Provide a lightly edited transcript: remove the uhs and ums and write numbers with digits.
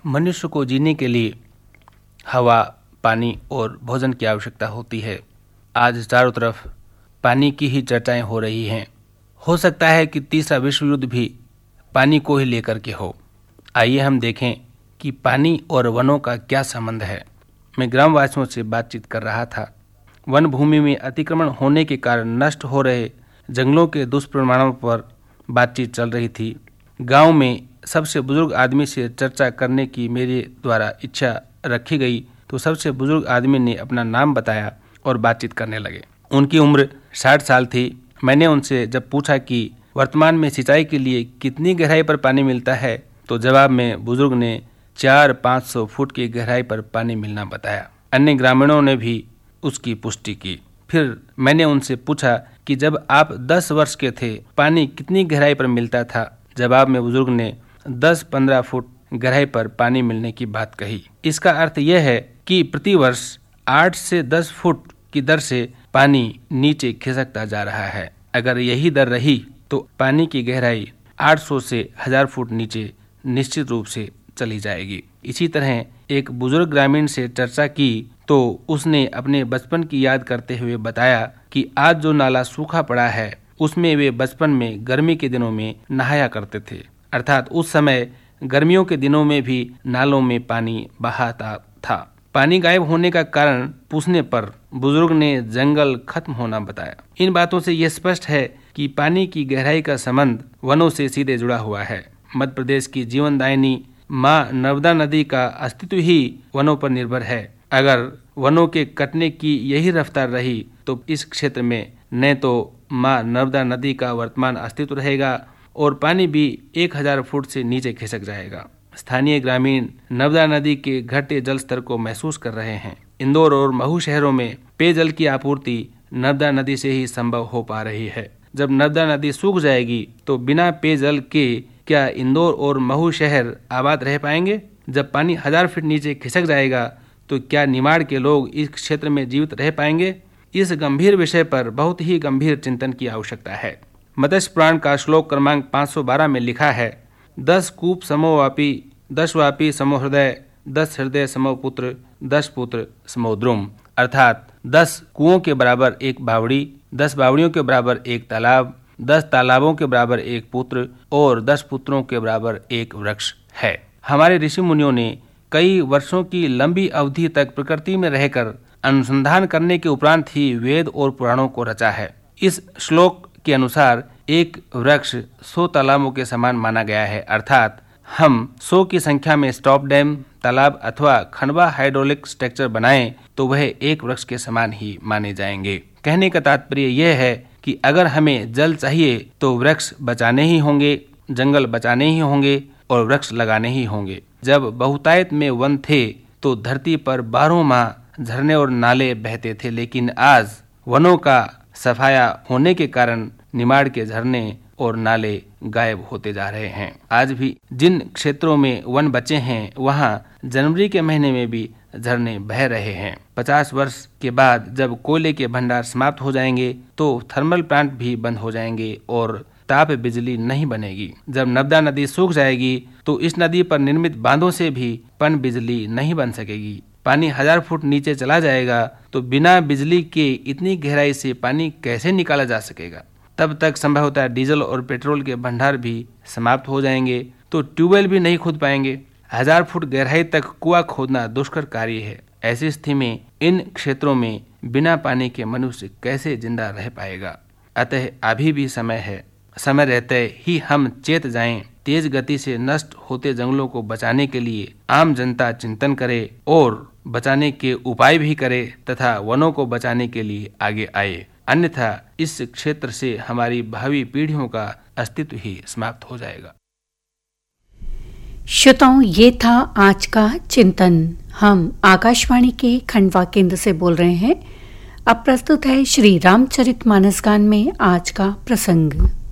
मनुष्य को जीने के लिए हवा, पानी और भोजन की आवश्यकता होती है। आज चारों तरफ पानी की ही चर्चाएं हो रही हैं। हो सकता है कि तीसरा विश्व युद्ध भी पानी को ही लेकर के हो। आइए हम देखें कि पानी और वनों का क्या संबंध है। मैं ग्रामवासियों से बातचीत कर रहा था। वन भूमि में अतिक्रमण होने के कारण नष्ट हो रहे जंगलों के दुष्परिणामों पर बातचीत चल रही थी। गांव में सबसे बुजुर्ग आदमी से चर्चा करने की मेरे द्वारा इच्छा रखी गई तो सबसे बुजुर्ग आदमी ने अपना नाम बताया और बातचीत करने लगे। उनकी उम्र 60 साल थी। मैंने उनसे जब पूछा कि वर्तमान में सिंचाई के लिए कितनी गहराई पर पानी मिलता है तो जवाब में बुजुर्ग ने 400-500 फुट की गहराई पर पानी मिलना बताया। अन्य ग्रामीणों ने भी उसकी पुष्टि की। फिर मैंने उनसे पूछा कि जब आप 10 वर्ष के थे पानी कितनी गहराई पर मिलता था। जवाब में बुजुर्ग ने 10-15 फुट गहराई पर पानी मिलने की बात कही। इसका अर्थ यह है कि प्रति वर्ष 8 से 10 फुट की दर से पानी नीचे खिसकता जा रहा है। अगर यही दर रही तो पानी की गहराई 800 से 1000 फुट नीचे निश्चित रूप से चली जाएगी। इसी तरह एक बुजुर्ग ग्रामीण से चर्चा की तो उसने अपने बचपन की याद करते हुए बताया कि आज जो नाला सूखा पड़ा है उसमें वे बचपन में गर्मी के दिनों में नहाया करते थे। अर्थात उस समय गर्मियों के दिनों में भी नालों में पानी बहाता था। पानी गायब होने का कारण पूछने पर बुजुर्ग ने जंगल खत्म होना बताया। इन बातों से यह स्पष्ट है कि पानी की गहराई का संबंध वनों से सीधे जुड़ा हुआ है। मध्य प्रदेश की जीवनदायिनी माँ नर्मदा नदी का अस्तित्व ही वनों पर निर्भर है। अगर वनों के कटने की यही रफ्तार रही तो इस क्षेत्र में न तो माँ नर्मदा नदी का वर्तमान अस्तित्व रहेगा और पानी भी 1000 फुट से नीचे खिसक जाएगा। स्थानीय ग्रामीण नर्मदा नदी के घटते जल स्तर को महसूस कर रहे हैं। इंदौर और महू शहरों में पेयजल की आपूर्ति नर्मदा नदी से ही संभव हो पा रही है। जब नर्मदा नदी सूख जाएगी तो बिना पेयजल के क्या इंदौर और महू शहर आबाद रह पाएंगे? जब पानी 1000 फीट नीचे खिसक जाएगा तो क्या निमाड़ के लोग इस क्षेत्र में जीवित रह पाएंगे? इस गंभीर विषय पर बहुत ही गंभीर चिंतन की आवश्यकता है। मत्स्य पुराण का श्लोक क्रमांक 512 में लिखा है, 10 कूप समोवापी, 10 वापी समो हृदय, 10 हृदय समो पुत्र, 10 पुत्र समो द्रुम। अर्थात 10 कुओं के बराबर एक बावड़ी, 10 बावड़ियों के बराबर एक तालाब, 10 तालाबों के बराबर एक पुत्र और 10 पुत्रों के बराबर एक वृक्ष है। हमारे ऋषि मुनियों ने कई वर्षों की लंबी अवधि तक प्रकृति में रहकर अनुसंधान करने के उपरांत ही वेद और पुराणों को रचा है। इस श्लोक के अनुसार एक वृक्ष 100 तालाबों के समान माना गया है। अर्थात हम 100 की संख्या में स्टॉप डैम, तालाब अथवा खंडवा हाइड्रोलिक स्ट्रक्चर बनाएं तो वह एक वृक्ष के समान ही माने जाएंगे। कहने का तात्पर्य यह है कि अगर हमें जल चाहिए तो वृक्ष बचाने ही होंगे, जंगल बचाने ही होंगे और वृक्ष लगाने ही होंगे। जब बहुतायत में वन थे तो धरती पर 12 माह झरने और नाले बहते थे, लेकिन आज वनों का सफाया होने के कारण निमाड़ के झरने और नाले गायब होते जा रहे हैं। आज भी जिन क्षेत्रों में वन बचे हैं वहां जनवरी के महीने में भी झरने बह रहे हैं। 50 वर्ष के बाद जब कोयले के भंडार समाप्त हो जाएंगे तो थर्मल प्लांट भी बंद हो जाएंगे और ताप बिजली नहीं बनेगी। जब नर्मदा नदी सूख जाएगी तो इस नदी पर निर्मित बांधों से भी पन बिजली नहीं बन सकेगी। पानी 1000 फुट नीचे चला जाएगा तो बिना बिजली के इतनी गहराई से पानी कैसे निकाला जा सकेगा? तब तक संभवतः डीजल और पेट्रोल के भंडार भी समाप्त हो जाएंगे तो ट्यूबवेल भी नहीं खोद पाएंगे। 1000 फुट गहराई तक कुआं खोदना दुष्कर कार्य है। ऐसी स्थिति में इन क्षेत्रों में बिना पानी के मनुष्य कैसे जिंदा रह पाएगा? अतः अभी भी समय है। समय रहते ही हम चेत जाएं। तेज गति से नष्ट होते जंगलों को बचाने के लिए आम जनता चिंतन करे और बचाने के उपाय भी करे तथा वनों को बचाने के लिए आगे आए। अन्यथा इस क्षेत्र से हमारी भावी पीढ़ियों का अस्तित्व ही समाप्त हो जाएगा। श्रोताओं, ये था आज का चिंतन। हम आकाशवाणी के खंडवा केंद्र से बोल रहे हैं। अब प्रस्तुत है श्री रामचरितमानस गान में आज का प्रसंग।